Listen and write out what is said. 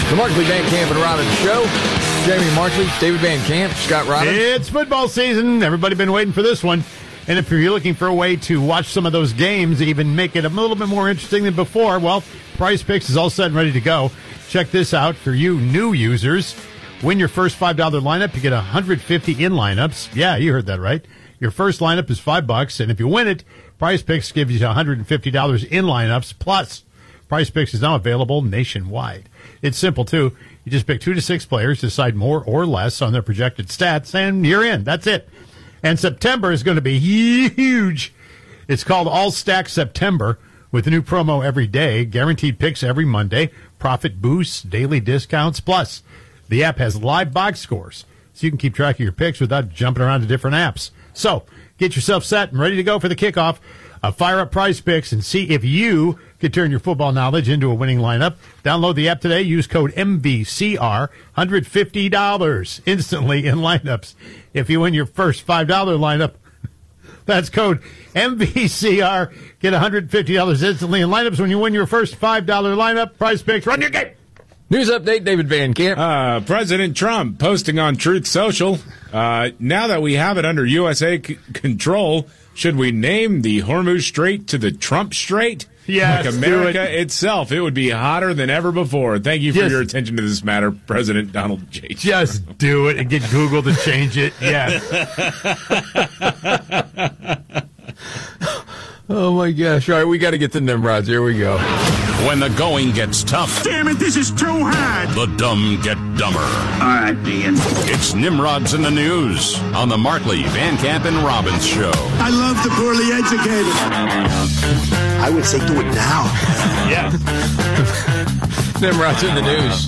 The Markley Van Camp and Robbins Show. Jamie Markley, David Van Camp, Scott Robbins. It's football season. Everybody been waiting for this one. And if you're looking for a way to watch some of those games, even make it a little bit more interesting than before, well, Prize Picks is all set and ready to go. Check this out for you new users. Win your first $5 lineup, you get 150 in lineups. Yeah, you heard that right. Your first lineup is $5, and if you win it, Prize Picks gives you $150 in lineups. Plus, Prize Picks is now available nationwide. It's simple, too. You just pick 2 to 6 players, decide more or less on their projected stats, and you're in. That's it. And September is going to be huge. It's called All Stack September with a new promo every day, guaranteed picks every Monday, profit boosts, daily discounts. Plus, the app has live box scores, so you can keep track of your picks without jumping around to different apps. So, get yourself set and ready to go for the kickoff. Fire up Prize Picks and see if you could turn your football knowledge into a winning lineup. Download the app today. Use code MVCR, $150 instantly in lineups. If you win your first $5 lineup, that's code MVCR. Get $150 instantly in lineups when you win your first $5 lineup. Prize Picks, run your game. News update, David Van Camp. President Trump posting on Truth Social. Now that we have it under USA control, should we name the Hormuz Strait to the Trump Strait? Yes, like America itself, it would be hotter than ever before. Thank you for your attention to this matter, President Donald J. Just do it and get Google to change it. Yeah. Oh, my gosh. All right, we got to get to Nimrods. Here we go. When the going gets tough. Damn it, this is too hard. The dumb get dumber. All right, Ian. It's Nimrods in the News on the Markley, Van Camp, and Robbins Show. I love the poorly educated. I would say do it now. Yeah. Nimrods in the News.